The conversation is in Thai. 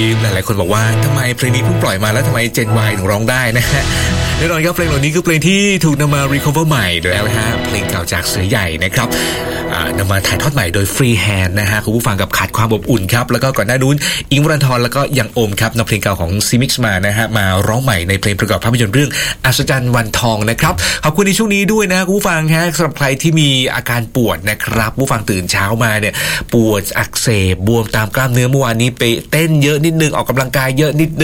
หลายๆคนบอกว่าทำไมเพลงนี้เพิ่งปล่อยมาแล้วทำไม Gen Y ถึงร้องได้นะฮะแน่นอนครับเพลงเหล่านี้คือเพลงที่ถูกนำมา recover ใหม่โดยนะฮะเพลงเก่าจากเสือใหญ่นะครับนำมาถ่ายทอดใหม่โดย Free Hand นะฮะคุณผู้ฟังกับขาดความอบอุ่นครับแล้วก็ก่อนหน้านู้นอิงค์วรันธรแล้วก็ยังโอมครับนำเพลงเก่าของ C-Mix มานะฮะมาร้องใหม่ในเพลงประกอบภาพยนตร์เรื่องอัศจรรย์วันทองนะครับขอบคุณในช่วงนี้ด้วยนะคุณผู้ฟังฮะสำหรับใครที่มีอาการปวดนะครับผู้ฟังตื่นเช้ามาเนี่ยปวดอักเสบบวมตามกล้ามเนื้อเมื่อวานนี้ไปเต้นเยอะนิดนึงออกกำลังกายเยอะนิดนึง